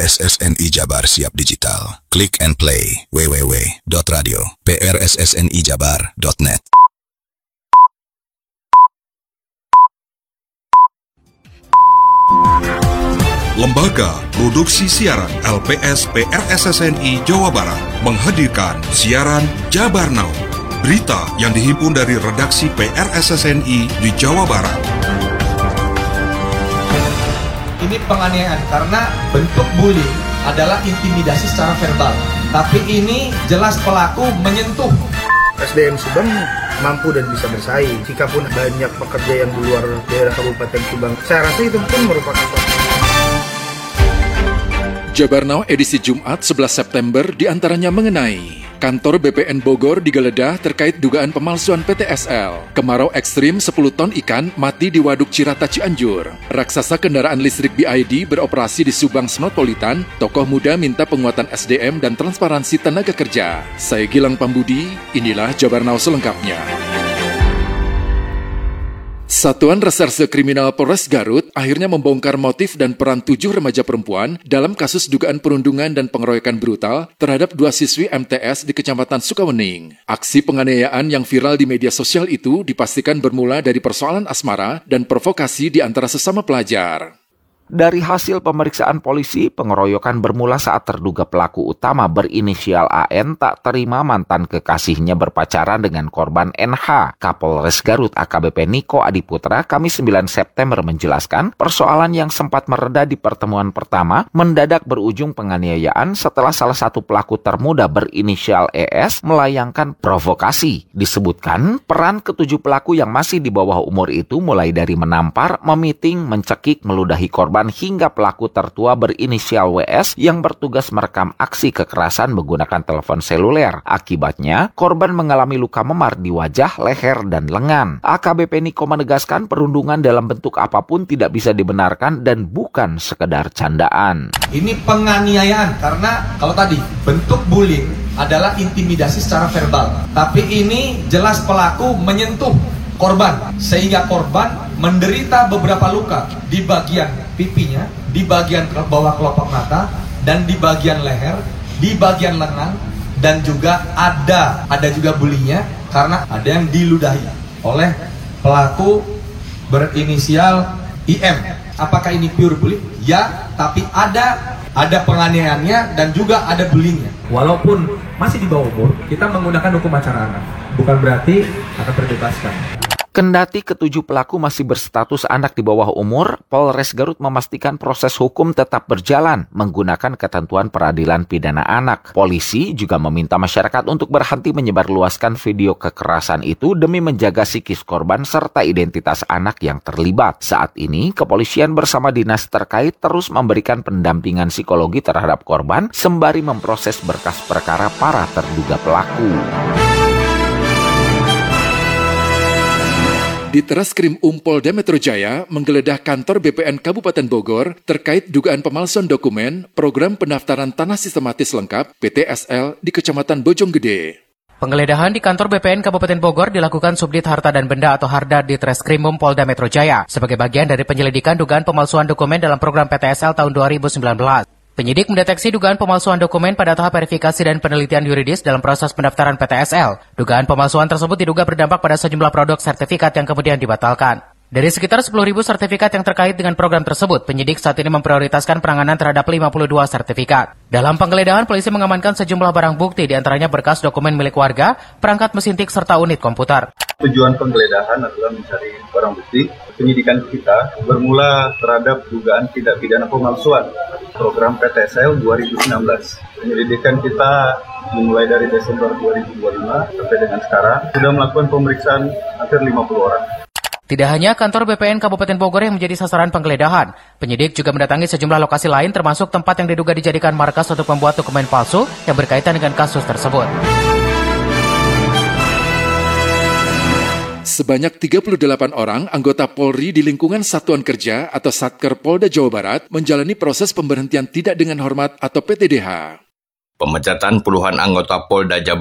PRSSNI Jabar siap digital. Click and play www.radio.prssnijabar.net. Lembaga Produksi Siaran LPS PRSSNI Jawa Barat menghadirkan siaran Jabar Now, berita yang dihimpun dari redaksi PRSSNI di Jawa Barat. Ini penganiayaan karena bentuk bullying adalah intimidasi secara verbal. Tapi ini jelas pelaku menyentuh. SDM Subang mampu dan bisa bersaing. Jikapun banyak pekerja yang di luar daerah Kabupaten Subang, saya rasa itu pun merupakan suatu. Jabar Now edisi Jumat 11 September diantaranya mengenai kantor BPN Bogor digeledah terkait dugaan pemalsuan PTSL. Kemarau ekstrim 10 ton ikan mati di Waduk Cirata Cianjur. Raksasa kendaraan listrik BID beroperasi di Subang Metropolitan. Tokoh muda minta penguatan SDM dan transparansi tenaga kerja. Saya Gilang Pambudi, inilah Jabar Now selengkapnya. Satuan Reserse Kriminal Polres Garut akhirnya membongkar motif dan peran 7 remaja perempuan dalam kasus dugaan perundungan dan pengeroyokan brutal terhadap 2 siswi MTS di Kecamatan Sukawening. Aksi penganiayaan yang viral di media sosial itu dipastikan bermula dari persoalan asmara dan provokasi di antara sesama pelajar. Dari hasil pemeriksaan polisi, pengeroyokan bermula saat terduga pelaku utama berinisial AN tak terima mantan kekasihnya berpacaran dengan korban NH. Kapolres Garut AKBP Niko Adiputra Kamis 9 September menjelaskan persoalan yang sempat mereda di pertemuan pertama mendadak berujung penganiayaan setelah salah satu pelaku termuda berinisial ES melayangkan provokasi. Disebutkan peran ketujuh pelaku yang masih di bawah umur itu mulai dari menampar, memiting, mencekik, meludahi korban hingga pelaku tertua berinisial WS yang bertugas merekam aksi kekerasan menggunakan telepon seluler. Akibatnya, korban mengalami luka memar di wajah, leher, dan lengan. AKBP Niko menegaskan perundungan dalam bentuk apapun tidak bisa dibenarkan dan bukan sekedar candaan. Ini penganiayaan karena kalau tadi bentuk bullying adalah intimidasi secara verbal. Tapi ini jelas pelaku menyentuh korban sehingga korban menderita beberapa luka di bagian pipinya, di bagian bawah kelopak mata, dan di bagian leher, di bagian lengan, dan juga ada juga bulinya karena ada yang diludahi oleh pelaku berinisial IM. Apakah ini pure bullying? Ya, tapi ada penganiayaannya dan juga ada bullyingnya. Walaupun masih di bawah umur, kita menggunakan hukum acara anak, bukan berarti akan terbebaskan. Kendati ketujuh pelaku masih berstatus anak di bawah umur, Polres Garut memastikan proses hukum tetap berjalan menggunakan ketentuan peradilan pidana anak. Polisi juga meminta masyarakat untuk berhenti menyebarluaskan video kekerasan itu demi menjaga psikis korban serta identitas anak yang terlibat. Saat ini, kepolisian bersama dinas terkait terus memberikan pendampingan psikologi terhadap korban sembari memproses berkas perkara para terduga pelaku. Di Treskrim Polda Metro Jaya menggeledah kantor BPN Kabupaten Bogor terkait dugaan pemalsuan dokumen program pendaftaran tanah sistematis lengkap PTSL di Kecamatan Bojonggede. Penggeledahan di kantor BPN Kabupaten Bogor dilakukan Subdit Harta dan Benda atau Harda di Treskrim Polda Metro Jaya sebagai bagian dari penyelidikan dugaan pemalsuan dokumen dalam program PTSL tahun 2019. Penyidik mendeteksi dugaan pemalsuan dokumen pada tahap verifikasi dan penelitian yuridis dalam proses pendaftaran PTSL. Dugaan pemalsuan tersebut diduga berdampak pada sejumlah produk sertifikat yang kemudian dibatalkan. Dari sekitar 10.000 sertifikat yang terkait dengan program tersebut, penyidik saat ini memprioritaskan penanganan terhadap 52 sertifikat. Dalam penggeledahan, polisi mengamankan sejumlah barang bukti, diantaranya berkas dokumen milik warga, perangkat mesin tik, serta unit komputer. Tujuan penggeledahan adalah mencari barang bukti. Penyidikan kita bermula terhadap dugaan tindak pidana pemalsuan program PTSL 2019. Penyelidikan kita dimulai dari Desember 2025 sampai dengan sekarang sudah melakukan pemeriksaan hampir 50 orang. Tidak hanya kantor BPN Kabupaten Bogor yang menjadi sasaran penggeledahan, penyidik juga mendatangi sejumlah lokasi lain termasuk tempat yang diduga dijadikan markas untuk membuat dokumen palsu yang berkaitan dengan kasus tersebut. Sebanyak 38 orang anggota Polri di lingkungan Satuan Kerja atau Satker Polda Jawa Barat menjalani proses pemberhentian tidak dengan hormat atau PTDH. Pemecatan puluhan anggota Polda Jabar